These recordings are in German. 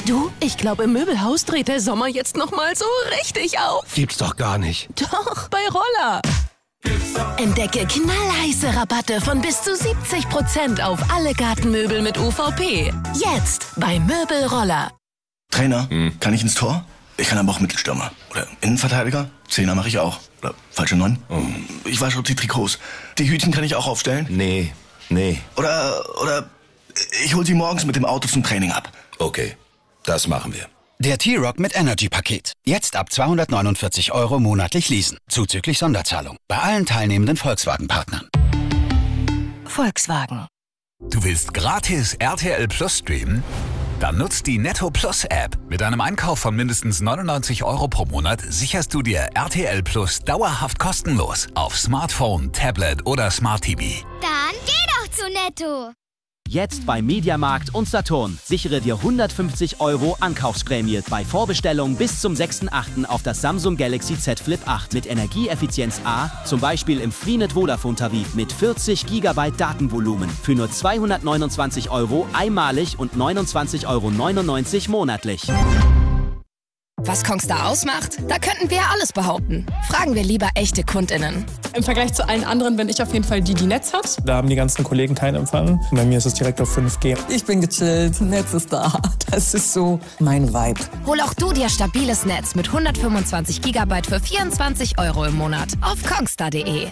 Du, ich glaube, im Möbelhaus dreht der Sommer jetzt noch mal so richtig auf. Gibt's doch gar nicht. Doch, bei Roller. Entdecke knallheiße Rabatte von bis zu 70% auf alle Gartenmöbel mit UVP. Jetzt bei Möbelroller. Trainer, kann ich ins Tor? Ich kann aber auch Mittelstürmer. Oder Innenverteidiger? Zehner mache ich auch. Oder falsche 9? Ich wasche die Trikots. Die Hütchen kann ich auch aufstellen? Nee. Oder ich hol sie morgens mit dem Auto zum Training ab. Okay, das machen wir. Der T-Rock mit Energy-Paket. Jetzt ab 249 € monatlich leasen. Zuzüglich Sonderzahlung. Bei allen teilnehmenden Volkswagen-Partnern. Volkswagen. Du willst gratis RTL Plus streamen? Dann nutzt die Netto Plus App. Mit einem Einkauf von mindestens 99 € pro Monat sicherst du dir RTL Plus dauerhaft kostenlos auf Smartphone, Tablet oder Smart TV. Dann geh doch zu Netto. Jetzt bei Mediamarkt und Saturn. Sichere dir 150 € Ankaufsprämie bei Vorbestellung bis zum 6.8. auf das Samsung Galaxy Z Flip 8 mit Energieeffizienz A, zum Beispiel im Freenet Vodafone-Tarif mit 40 GB Datenvolumen für nur 229 € einmalig und 29,99 € monatlich. Was Kongstar ausmacht? Da könnten wir ja alles behaupten. Fragen wir lieber echte KundInnen. Im Vergleich zu allen anderen bin ich auf jeden Fall die Netz hat. Da haben die ganzen Kollegen keinen Empfang. Bei mir ist es direkt auf 5G. Ich bin gechillt, Netz ist da. Das ist so mein Vibe. Hol auch du dir stabiles Netz mit 125 GB für 24 € im Monat auf kongstar.de.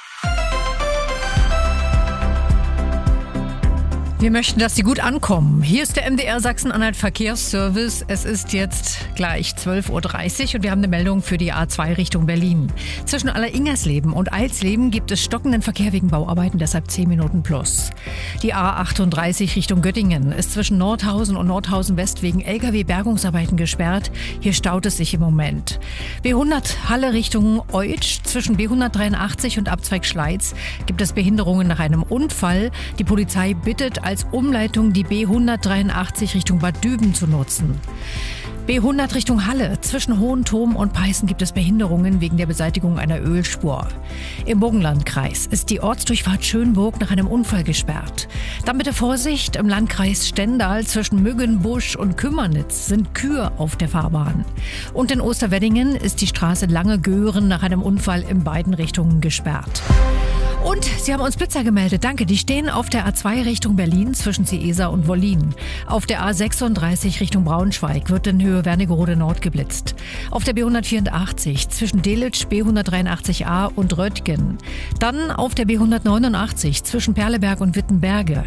Wir möchten, dass Sie gut ankommen. Hier ist der MDR Sachsen-Anhalt Verkehrsservice. Es ist jetzt gleich 12:30 Uhr und wir haben eine Meldung für die A2 Richtung Berlin. Zwischen Alleringersleben und Eilsleben gibt es stockenden Verkehr wegen Bauarbeiten, deshalb 10 Minuten plus. Die A38 Richtung Göttingen ist zwischen Nordhausen und Nordhausen West wegen LKW-Bergungsarbeiten gesperrt. Hier staut es sich im Moment. B100 Halle Richtung Eutsch zwischen B183 und Abzweig Schleiz gibt es Behinderungen nach einem Unfall. Die Polizei bittet als Umleitung die B183 Richtung Bad Düben zu nutzen. B100 Richtung Halle. Zwischen Hohentom und Peißen gibt es Behinderungen wegen der Beseitigung einer Ölspur. Im Burgenlandkreis ist die Ortsdurchfahrt Schönburg nach einem Unfall gesperrt. Dann bitte Vorsicht, im Landkreis Stendal zwischen Müggenbusch und Kümmernitz sind Kühe auf der Fahrbahn. Und in Osterweddingen ist die Straße Lange-Göhren nach einem Unfall in beiden Richtungen gesperrt. Und Sie haben uns Blitzer gemeldet. Danke. Die stehen auf der A2 Richtung Berlin zwischen Ciesa und Wollin. Auf der A36 Richtung Braunschweig wird in Höhe Wernigerode Nord geblitzt. Auf der B184 zwischen Delitzsch, B183a und Röttgen. Dann auf der B189 zwischen Perleberg und Wittenberge.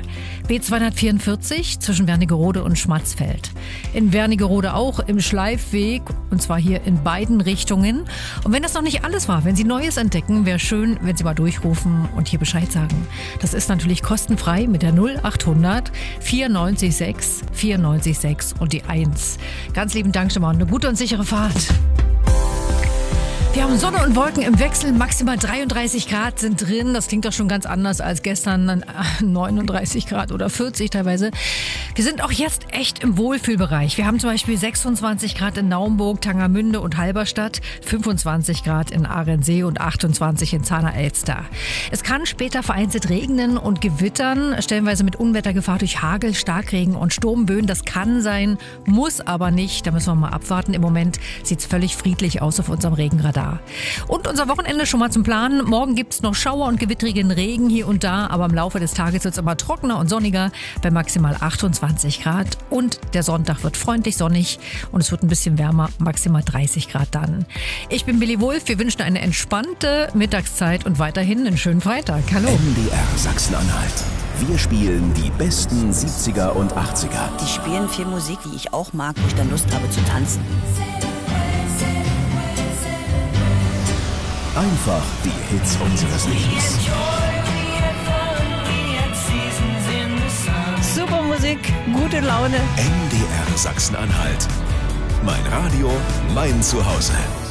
B244 zwischen Wernigerode und Schmatzfeld. In Wernigerode auch im Schleifweg, und zwar hier in beiden Richtungen. Und wenn das noch nicht alles war, wenn Sie Neues entdecken, wäre schön, wenn Sie mal durchrufen und hier Bescheid sagen. Das ist natürlich kostenfrei mit der 0800 94 6 und die 1. Ganz lieben Dank schon mal. Eine gute und sichere Fahrt. Wir haben Sonne und Wolken im Wechsel, maximal 33 Grad sind drin. Das klingt doch schon ganz anders als gestern, 39 Grad oder 40 teilweise. Wir sind auch jetzt echt im Wohlfühlbereich. Wir haben zum Beispiel 26 Grad in Naumburg, Tangermünde und Halberstadt, 25 Grad in Ahrensee und 28 in Zahner-Elster. Es kann später vereinzelt regnen und gewittern, stellenweise mit Unwettergefahr durch Hagel, Starkregen und Sturmböen. Das kann sein, muss aber nicht. Da müssen wir mal abwarten. Im Moment sieht es völlig friedlich aus auf unserem Regenradar. Und unser Wochenende schon mal zum Planen. Morgen gibt es noch Schauer und gewittrigen Regen hier und da, aber im Laufe des Tages wird es immer trockener und sonniger bei maximal 28 Grad. Und der Sonntag wird freundlich sonnig und es wird ein bisschen wärmer, maximal 30 Grad dann. Ich bin Billy Wulff, wir wünschen eine entspannte Mittagszeit und weiterhin einen schönen Freitag. Hallo. MDR Sachsen-Anhalt. Wir spielen die besten 70er und 80er. Die spielen viel Musik, die ich auch mag, wo ich dann Lust habe zu tanzen. Einfach die Hits unseres Lebens. Super Musik, gute Laune. MDR Sachsen-Anhalt. Mein Radio, mein Zuhause.